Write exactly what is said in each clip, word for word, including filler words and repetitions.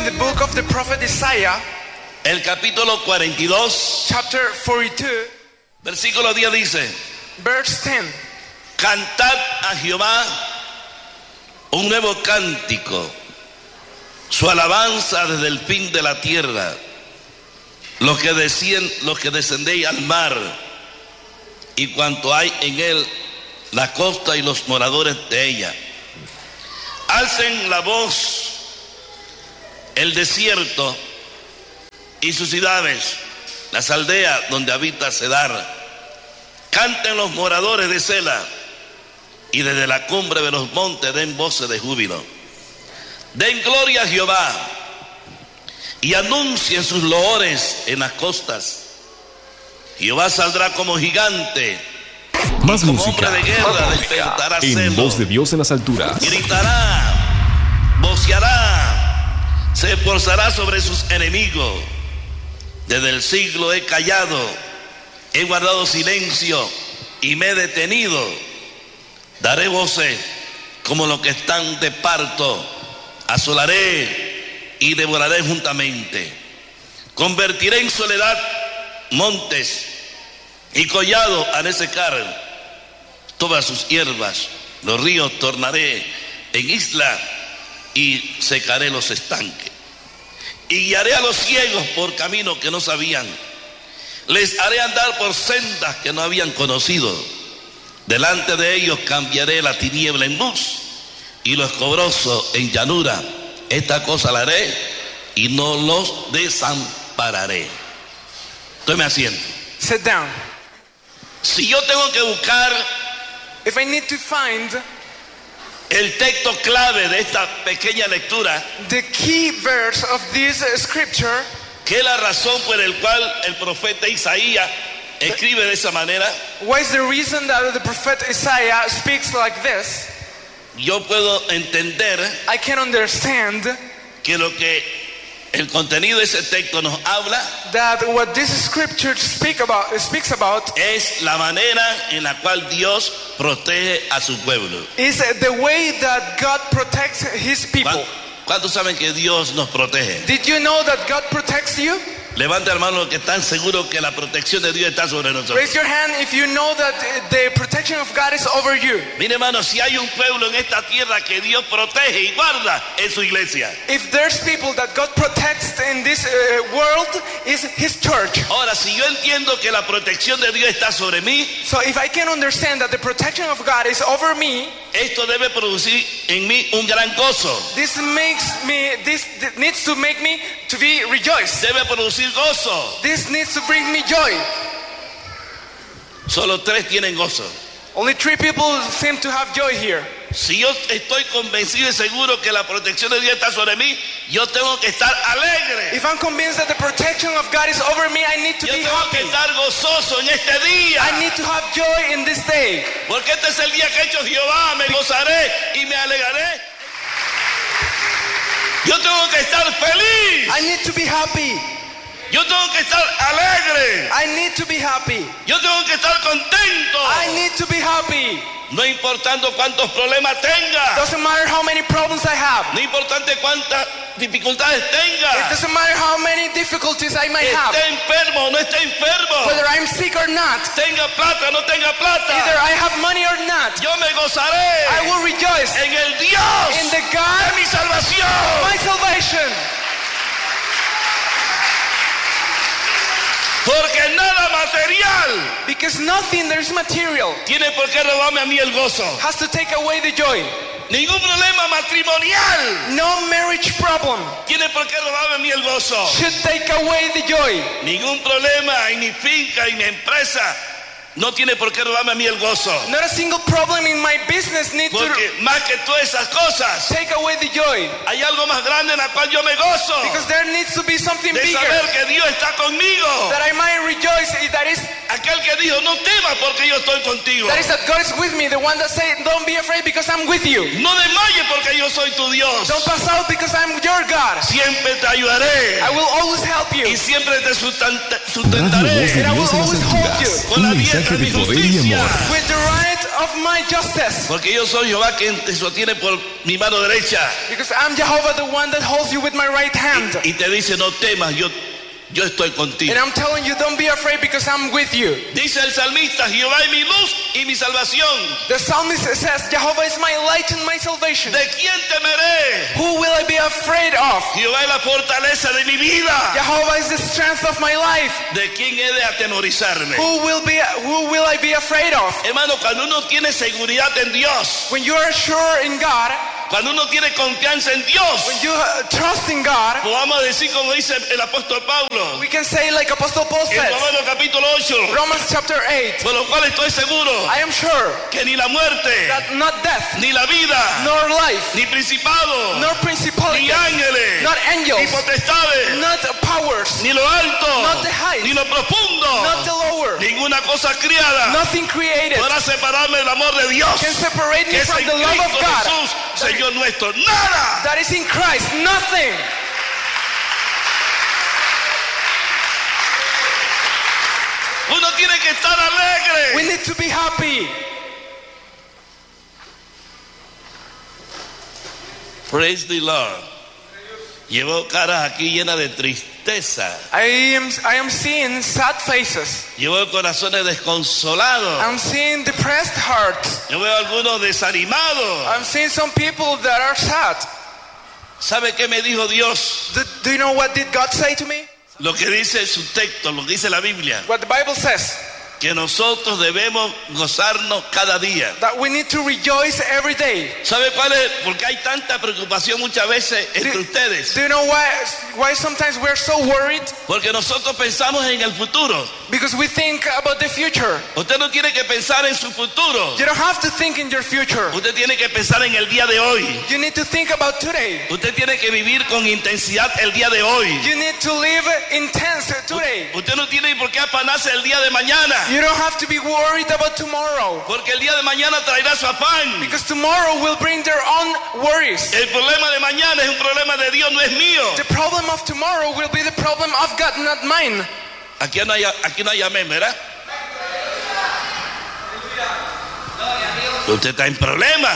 the book of the prophet Isaiah, el capítulo cuarenta y dos, chapter forty-two, versículo diez dice: verse ten. Cantad a Jehová un nuevo cántico, su alabanza desde el fin de la tierra, los que decían, los que descendéis al mar y cuanto hay en él, la costa y los moradores de ella. Alcen la voz el desierto y sus ciudades, las aldeas donde habita Cedar. Canten los moradores de Sela, y desde la cumbre de los montes den voces de júbilo. Den gloria a Jehová y anuncien sus loores en las costas. Jehová saldrá como gigante, Más como música hombre de guerra despertará en celo. Voz de Dios en las alturas. Gritará, voceará, se esforzará sobre sus enemigos. Desde el siglo he callado, he guardado silencio y me he detenido. Daré voces como los que están de parto, asolaré y devoraré juntamente. Convertiré en soledad montes y collado haré secar todas sus hierbas. Los ríos tornaré en isla y secaré los estanques. Y guiaré a los ciegos por caminos que no sabían. Les haré andar por sendas que no habían conocido. Delante de ellos cambiaré la tiniebla en luz y lo escobroso en llanura. Esta cosa la haré y no los desampararé. Tome asiento. Sit down. Si yo tengo que buscar If I need to find el texto clave de esta pequeña lectura, the key verse of this uh, scripture, que es la razón por la cual el profeta Isaías escribe de esa manera, what is the reason that the prophet Isaiah speaks like this? yo puedo entender I can understand que lo que el contenido de ese texto nos habla that what this scripture speak about, speaks about es la manera en la cual Dios protege a su pueblo. is the way that God protects his people. ¿Cuán- ¿Cuántos saben que Dios nos protege? Did you know that God protects you? Levante la mano los que están seguros que la protección de Dios está sobre nosotros. Raise your hand if you know that the protection of God is over you. Mire, hermano, si hay un pueblo en esta tierra que Dios protege y guarda, es su iglesia. If there's people that God protects in this uh, world, is his church. Ahora, si yo entiendo que la protección de Dios está sobre mí, So if I can understand that the protection of God is over me, esto debe producir en mí un gran gozo. this makes me, this needs to make me to be rejoiced. Debe producir gozo. This needs to bring me joy. Solo tres tienen gozo. Only three people seem to have joy here. Si yo estoy convencido y seguro que la protección de Dios está sobre mí, yo tengo que estar alegre. If I'm convinced that the protection of God is over me, I need to Yo be tengo que happy. estar gozoso en este día. I need to have joy in this day. Porque este es el día que ha hecho Jehová. Me gozaré y me alegraré. Yo tengo que estar feliz. I need to be happy. Yo tengo que estar alegre. I need to be happy. Yo tengo que estar contento. I need to be happy. No importando cuántos problemas tenga. Doesn't matter how many problems I have. No importante cuántas dificultades It tenga. doesn't matter how many difficulties I might have. Esté enfermo o no esté enfermo. Whether I'm sick or not. Tenga plata o no tenga Either plata. I have money or not. Yo me gozaré I will rejoice en el Dios in the de God mi salvación. of my salvation. Porque nada material Because nothing that is material tiene por qué robarme a mí el gozo. has to take away the joy. Ningún problema matrimonial No marriage problem tiene por qué robarme a mí el gozo. should take away the joy. Ningún problema en mi finca, en mi empresa, no tiene por qué robarme a mí el gozo. Not a single problem in my business needs to Porque más que todas esas cosas, take away the joy. hay algo más grande en la cual yo me gozo. Because there needs to be something De bigger saber que Dios está conmigo. that I might rejoice. That is, Aquel que dijo, no temas porque yo estoy contigo. that is that God is with me. The one that said, don't be afraid because I'm with you. No desmayes porque yo soy tu Dios. Don't pass out because I'm your God. Siempre te ayudaré. I will always help you. Y siempre te sustenta- Radio sustentaré Voz de And I will Dios en las always hold alturas. you. con Un la mensaje diestra de mi poder y justicia. amor. with the right of my justice. Porque yo soy Jehová quien te sostiene por mi mano derecha. Because I'm Jehovah, the one that holds you with my right hand. Y te dice, no temas, yo, yo estoy contigo. And I'm telling you, don't be afraid because I'm with you. Dice el salmista, Jehová es mi luz y mi salvación. The psalmist says, Jehovah is my light and my salvation. ¿De quién temeré? Who will I be afraid of? Jehová es la fortaleza de mi vida. Jehovah is the strength of my life. ¿De quién he de atemorizarme? Who will be who will I be afraid of? Hermano, cuando uno tiene seguridad en Dios, When you are sure in God, cuando uno tiene confianza en Dios, when you uh, trust in God, podamos decir como dice el apóstol Pablo we can say like Apostle Paul en says, Romanos capítulo ocho, Romans chapter eight, por lo cual estoy seguro I am sure que ni la muerte, that not death, ni la vida, nor life, ni principado, nor ni principalities, ángeles, not ni angels, potestades, not powers, ni lo alto, Not the height. ni lo profundo, not the lower, ninguna cosa criada nothing created podrá separarme del amor de Dios, can separate me que es from en the love of Cristo God Jesús, Señor nuestro. Nada. that is in Christ. Nothing. Uno tiene que estar alegre. We need to be happy. Praise the Lord. Llevo caras aquí llenas de tristeza. I am I am seeing sad faces. Llevo corazones desconsolados. I'm seeing depressed hearts. Yo veo algunos desanimados. I'm seeing some people that are sad. ¿Sabe qué me dijo Dios? Do, do you know what did God say to me? Lo que dice su texto, lo que dice la Biblia. What the Bible says, Que nosotros debemos gozarnos cada día. that we need to rejoice every day. ¿Sabe cuál es? Porque hay tanta preocupación muchas veces entre Do, ustedes. do you know why why sometimes we're so worried? Porque nosotros pensamos en el futuro. Because we think about the future. Usted no tiene que pensar en su futuro. You don't have to think in your future. Usted tiene que pensar en el día de hoy. You need to think about today. Usted tiene que vivir con intensidad el día de hoy. You need to live intense today. Usted no tiene por qué afanarse el día de mañana. You don't have to be worried about tomorrow. Porque el día de mañana traerá su afán. Because tomorrow will bring their own worries. El problema de mañana es un problema de Dios, no es mío. The problem of tomorrow will be the problem of God, not mine. Aquí no hay, aquí no hay amén, ¿verdad? Usted está en problema.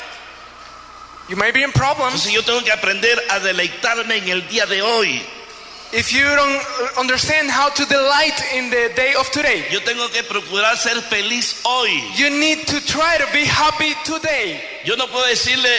You may be in problems. Entonces yo tengo que aprender a deleitarme en el día de hoy. If you don't understand how to delight in the day of today, Yo tengo que procurar ser feliz hoy. you need to try to be happy today. Yo no puedo decirle,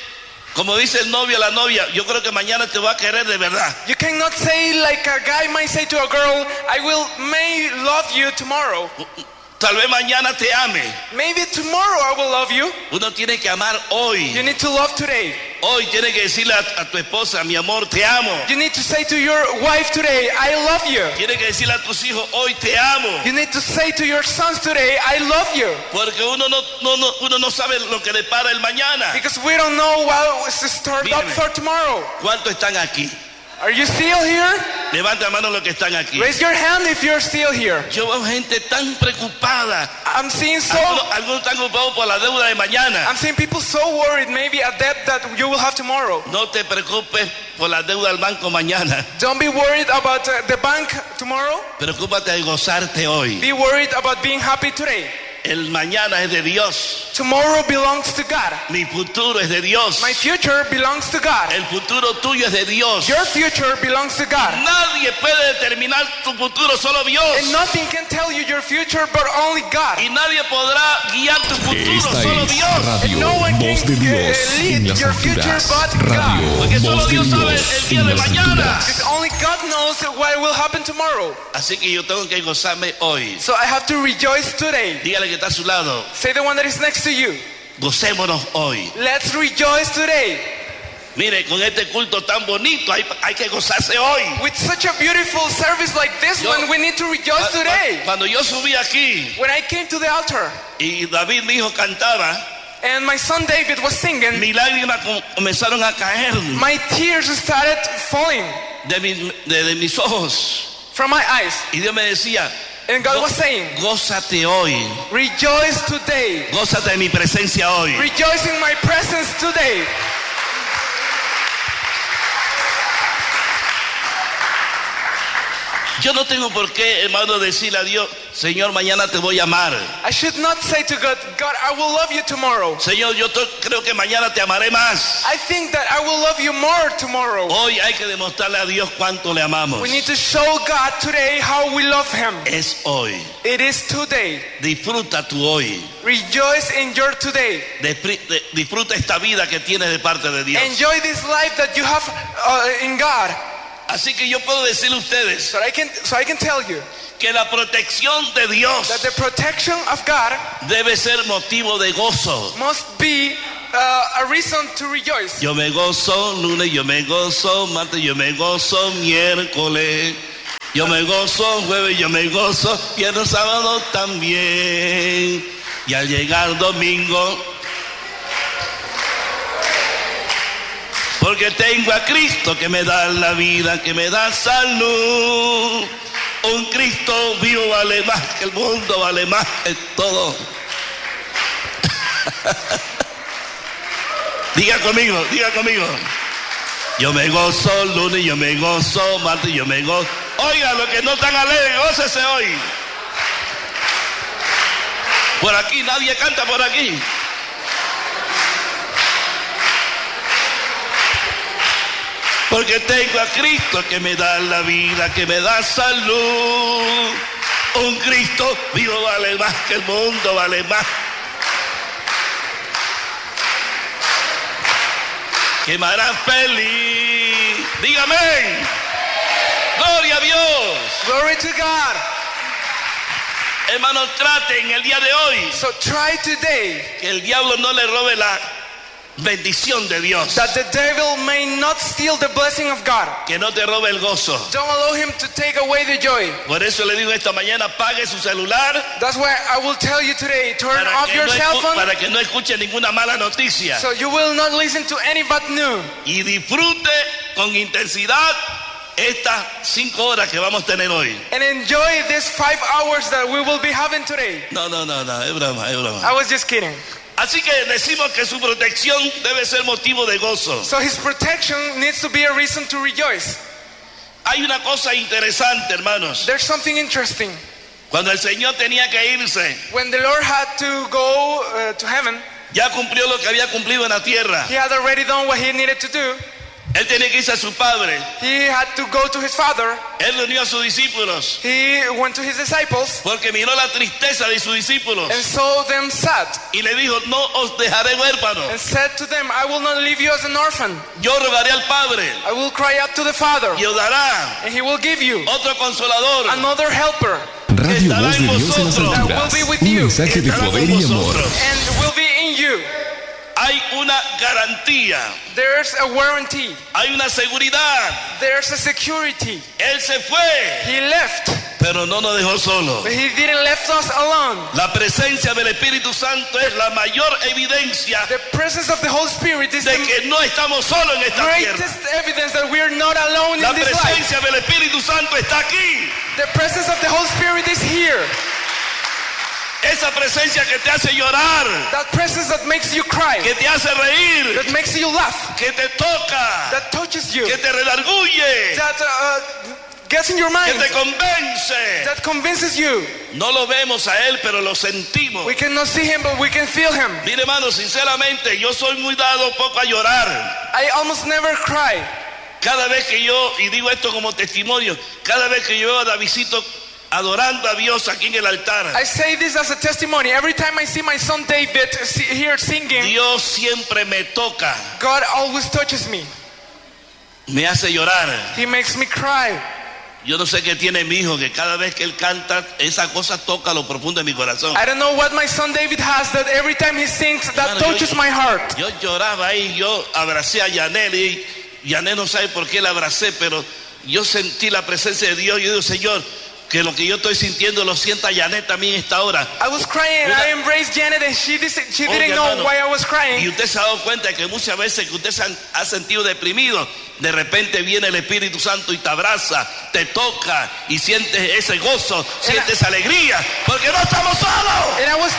como dice el novio a la novia, yo creo que mañana te voy a querer de verdad. You cannot say like a guy might say to a girl, I will may love you tomorrow. Tal vez mañana te ame. Maybe tomorrow I will love you. Uno tiene que amar hoy. You need to love today. Hoy tiene que decirle a, a tu esposa, mi amor, te amo. You need to say to your wife today, I love you. Tiene que decirle a tus hijos, hoy te amo. You need to say to your sons today, I love you. Porque uno no, no, no, uno no sabe lo que le para el mañana. Because we don't know what is stored up Míreme. for tomorrow. ¿Cuántos están aquí? Are you still here? Levanta la mano los que están aquí. Raise your hand if you're still here. Yo veo gente tan preocupada. I'm seeing so Algunos, algunos están ocupados por la deuda de mañana. I'm seeing people so worried, maybe a debt that you will have tomorrow. No te preocupes por la deuda del banco mañana. Don't be worried about uh, the bank tomorrow. Preocúpate de gozarte hoy. Be worried about being happy today. El mañana es de Dios. Tomorrow belongs to God. Mi futuro es de Dios. My future belongs to God. El futuro tuyo es de Dios. Your future belongs to God. Nadie puede determinar tu futuro, solo Dios. And nothing can tell you your future but only God. Y nadie podrá guiar tu futuro, Esta solo es Dios. Radio And no one Voz can de Dios uh, en lead las your future alturas. but God. Radio Porque solo Voz de Dios sabe Dios el día en de las mañana. alturas. Because only God knows what will happen tomorrow. Así que yo tengo que gozarme hoy. So I have to rejoice today. Dígale que está a su lado. Say the one that is next to you. Gocémonos hoy. Let's rejoice today. Mire, con este culto tan bonito hay, hay que gozarse hoy. With such a beautiful service like this Yo- one, we need to rejoice today. Cuando yo subí aquí When I came to the altar y David, mi hijo, cantaba, and my son David was singing, mis lágrimas com- comenzaron a caer my tears started falling de, mi- de- de mis ojos. from my eyes. Y Dios me decía, And God "Go- was saying, gózate hoy, rejoice today. gózate de mi presencia hoy. Rejoice in my presence today. Yo no tengo por qué, hermano, decirle a Dios, Señor, mañana te voy a amar. I should not say to God, God, I will love you tomorrow. Señor, yo to- creo que mañana te amaré más. I think that I will love you more tomorrow. Hoy hay que demostrarle a Dios cuánto le amamos. We need to show God today how we love Him. Es hoy. It is today. Disfruta tu hoy. Rejoice in your today. Despri- de- Disfruta esta vida que tienes de parte de Dios. Enjoy this life that you have uh, in God. Así que yo puedo decirle a ustedes So I can, so I can tell you que la protección de Dios that the protection of God debe ser motivo de gozo. must be uh, a reason to rejoice. Yo me gozo lunes, yo me gozo martes, yo me gozo miércoles, yo me gozo jueves, yo me gozo viernes, sábado también. Y al llegar domingo, porque tengo a Cristo que me da la vida, que me da salud. Un Cristo vivo vale más que el mundo, vale más que todo. Diga conmigo, diga conmigo. Yo me gozo lunes, yo me gozo martes, yo me gozo. Oiga, los que no están alegres, gócese hoy. Por aquí, nadie canta por aquí. Porque tengo a Cristo que me da la vida, que me da salud. Un Cristo vivo vale más que el mundo, vale más. Que me hará feliz. Dígame. Gloria a Dios. Glory to God. Hermanos, traten el día de hoy So try today que el diablo no le robe la bendición de Dios. that the devil may not steal the blessing of God. Que no te robe el gozo. Don't allow him to take away the joy. Por eso le digo esta mañana, apague su celular That's why I will tell you today, turn para off que, your no cell escu- phone para que no escuche ninguna mala noticia. so you will not listen to any bad news. Y disfrute con intensidad estas cinco horas que vamos a tener hoy. And enjoy these five hours that we will be having today. No, no, no, no, es broma, es broma. I was just kidding. Así que decimos que su protección debe ser motivo de gozo. So his protection needs to be a reason to rejoice. Hay una cosa interesante, hermanos. There's something interesting. Cuando el Señor tenía que irse, When the Lord had to go uh, to heaven, ya cumplió lo que había cumplido en la tierra. he had already done what he needed to do. Él tenía que irse a su padre. He had to go to his father. Él reunió a sus discípulos He went to his disciples porque miró la tristeza de sus discípulos and saw them sad y le dijo, no os dejaré huérfanos. and said to them, I will not leave you as an orphan. Yo rogaré al Padre I will cry out to the Father y os dará and he will give you otro consolador. another helper Radio Voz de Dios en las That will alturas. be with Un you. mensaje de Estará poder con y amor. vosotros. and will be in you. Hay una garantía, There's a warranty. hay una seguridad. There's a security. Él se fue, He left, pero no nos dejó solos. but he didn't left us alone. La presencia del Espíritu Santo es la mayor evidencia The presence of the Holy Spirit is de the que no estamos solos en esta tierra. greatest evidence that we are not alone La in this life. presencia del Espíritu Santo está aquí. The presence of the Holy Spirit is here. Esa presencia que te hace llorar, That presence that makes you cry, que te hace reír, that makes you laugh, que te toca, that touches you, que te redarguye, that uh, gets in your que mind, te convence. that convinces you. No lo vemos a Él, pero lo sentimos. We cannot see him, but we can feel him. Mire, hermano, sinceramente, yo soy muy dado poco a llorar. I almost never cry. Cada vez que yo, y digo esto como testimonio, cada vez que yo veo a Davidcito adorando a Dios aquí en el altar, I say this as a testimony. Every time I see my son David si- here singing, Dios siempre me toca, God always touches me. me hace llorar. He makes me cry. Yo no sé qué tiene mi hijo, que cada vez que él canta, esa cosa toca lo profundo de mi corazón. I don't know what my son David has that every time he sings, that Hermano, touches yo- my heart. Yo lloraba ahí, yo abracé a Yanel y Yanel no sabe por qué la abracé, pero yo sentí la presencia de Dios. Yo digo, Señor, que lo que yo estoy sintiendo lo sienta Janet también esta hora. I was crying and Una- I embraced Janet and she, dis- she Oiga, didn't know hermano, why I was Y crying. usted se ha dado cuenta que muchas veces que usted se han- ha sentido deprimido, de repente viene el Espíritu Santo y te abraza, te toca y sientes ese gozo, sientes alegría, porque no estamos solos. And I was